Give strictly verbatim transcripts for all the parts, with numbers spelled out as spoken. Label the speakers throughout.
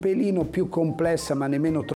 Speaker 1: pelino più complessa, ma nemmeno troppo.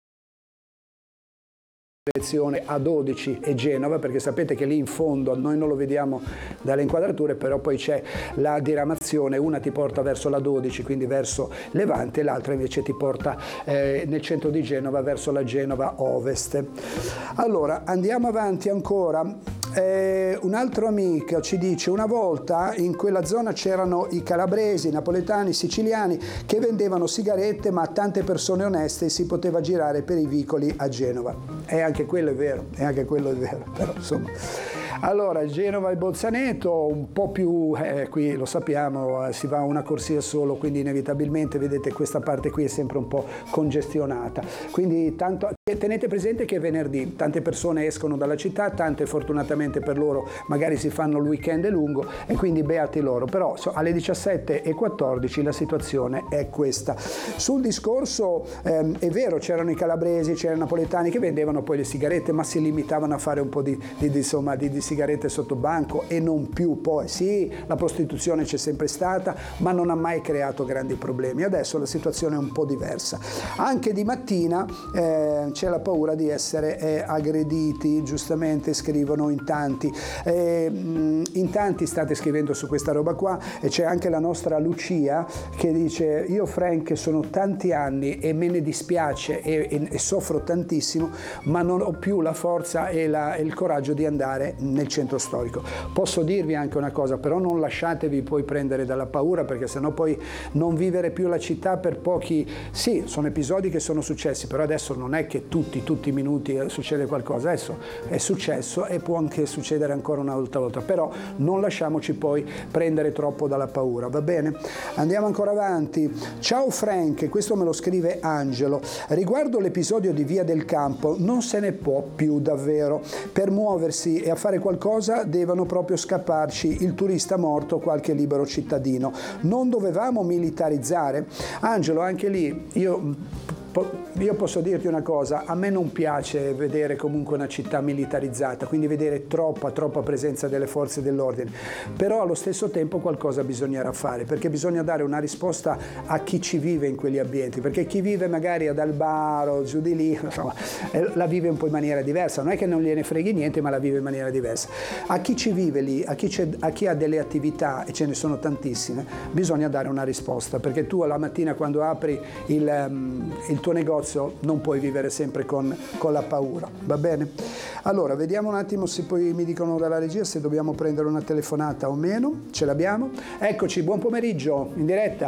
Speaker 1: Direzione A dodici e Genova, perché sapete che lì in fondo noi non lo vediamo dalle inquadrature, però poi c'è la diramazione, una ti porta verso la dodici, quindi verso Levante, e l'altra invece ti porta eh, nel centro di Genova verso la Genova Ovest. Allora andiamo avanti ancora. Eh, un altro amico ci dice: una volta in quella zona c'erano i calabresi, i napoletani, i siciliani che vendevano sigarette, ma tante persone oneste, si poteva girare per i vicoli a Genova. E anche quello è vero, e anche quello è vero, però insomma. Allora, Genova e Bolzaneto, un po' più, eh, qui lo sappiamo, eh, si va a una corsia solo, quindi inevitabilmente, vedete, questa parte qui è sempre un po' congestionata. Quindi tanto, tenete presente che è venerdì, tante persone escono dalla città, tante fortunatamente per loro magari si fanno il weekend lungo e quindi beati loro, però so, alle diciassette e quattordici la situazione è questa. Sul discorso, ehm, è vero, c'erano i calabresi, c'erano i napoletani che vendevano poi le sigarette, ma si limitavano a fare un po' di, di, di, insomma, di, di sigarette sotto banco e non più. Poi sì, la prostituzione c'è sempre stata, ma non ha mai creato grandi problemi. Adesso la situazione è un po' diversa. Anche di mattina eh, c'è la paura di essere eh, aggrediti, giustamente scrivono in tanti. Eh, in tanti state scrivendo su questa roba qua, e c'è anche la nostra Lucia che dice: io Frank sono tanti anni e me ne dispiace e, e, e soffro tantissimo, ma non ho più la forza e, la, e il coraggio di andare nel centro storico. Posso dirvi anche una cosa, però non lasciatevi poi prendere dalla paura, perché sennò poi non vivere più la città per pochi. Sì, sono episodi che sono successi, però adesso non è che tutti, tutti i minuti succede qualcosa. Adesso è successo e può anche succedere ancora un'altra volta, però non lasciamoci poi prendere troppo dalla paura, va bene? Andiamo ancora avanti. Ciao Frank, questo me lo scrive Angelo. Riguardo l'episodio di Via del Campo, non se ne può più davvero. Per muoversi e a fare qualcosa devono proprio scapparci il turista morto o qualche libero cittadino. Non dovevamo militarizzare? Angelo, anche lì io Io posso dirti una cosa: a me non piace vedere comunque una città militarizzata, quindi vedere troppa, troppa presenza delle forze dell'ordine, però allo stesso tempo qualcosa bisognerà fare, perché bisogna dare una risposta a chi ci vive in quegli ambienti, perché chi vive magari ad Albaro, giù di lì, insomma, la vive un po' in maniera diversa, non è che non gliene freghi niente, ma la vive in maniera diversa. A chi ci vive lì, a chi, c'è, a chi ha delle attività, e ce ne sono tantissime, bisogna dare una risposta, perché tu alla mattina quando apri il, um, il tuo negozio non puoi vivere sempre con, con la paura, va bene? Allora, vediamo un attimo se poi mi dicono dalla regia se dobbiamo prendere una telefonata o meno. Ce l'abbiamo? Eccoci, buon pomeriggio, in diretta.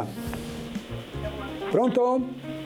Speaker 1: Pronto?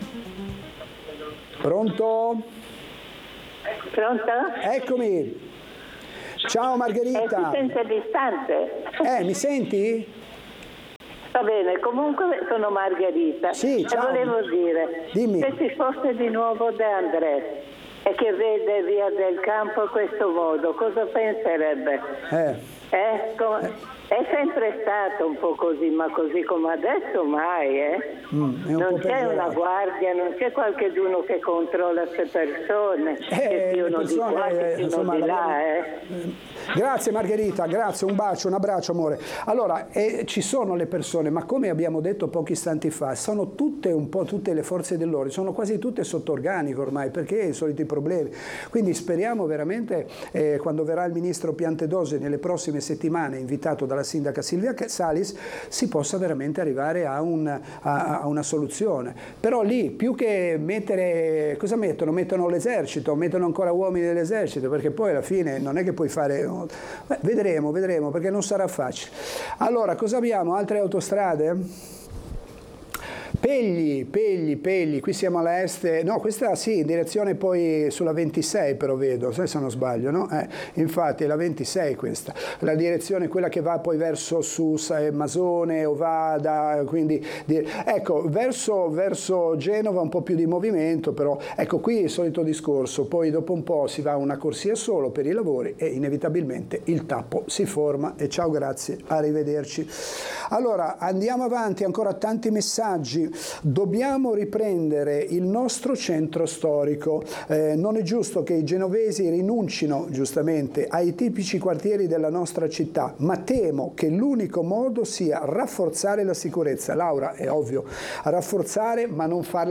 Speaker 1: Pronto?
Speaker 2: Pronto?
Speaker 1: Eccomi. Ciao Margherita.
Speaker 2: Eh, si sente distante.
Speaker 1: Eh, mi senti?
Speaker 2: Va bene, comunque sono Margherita.
Speaker 1: Sì, ciao.
Speaker 2: E volevo dire,
Speaker 1: Dimmi.
Speaker 2: se ci fosse di nuovo De André e che vede Via del Campo a questo modo, cosa penserebbe?
Speaker 1: Eh.
Speaker 2: Eh? Com- eh. È sempre stato un po' così, ma così come adesso mai, eh?
Speaker 1: Mm,
Speaker 2: non c'è una guardia, non c'è qualcheduno che controlla queste persone,
Speaker 1: eh,
Speaker 2: che siano di qua, che
Speaker 1: eh,
Speaker 2: siano di là, eh?
Speaker 1: Grazie Margherita, grazie, un bacio, un abbraccio amore. Allora, eh, ci sono le persone, ma come abbiamo detto pochi istanti fa, sono tutte un po' tutte le forze dell'ordine, sono quasi tutte sotto organico ormai, perché i soliti problemi. Quindi speriamo veramente, eh, quando verrà il ministro Piantedosi nelle prossime settimane, invitato dalla sindaca Silvia Salis, si possa veramente arrivare a, un, a, a una soluzione. Però lì, più che mettere, cosa mettono? Mettono l'esercito, mettono ancora uomini dell'esercito, perché poi alla fine non è che puoi fare. Beh, vedremo, vedremo, perché non sarà facile. Allora, cosa abbiamo? Altre autostrade? Pegli, Pegli, Pegli, qui siamo all'est, no, questa sì, in direzione poi sulla ventisei però vedo, se non sbaglio, no? Eh, infatti è la ventisei questa, la direzione quella che va poi verso su Masone, Ovada, quindi ecco, verso, verso Genova un po' più di movimento, però ecco qui il solito discorso, poi dopo un po' si va a una corsia solo per i lavori e inevitabilmente il tappo si forma e ciao, grazie, arrivederci. Allora, andiamo avanti, ancora tanti messaggi. dobbiamo riprendere il nostro centro storico. Eh, non è giusto che i genovesi rinuncino giustamente ai tipici quartieri della nostra città, ma temo che l'unico modo sia rafforzare la sicurezza. Laura, è ovvio, rafforzare ma non farla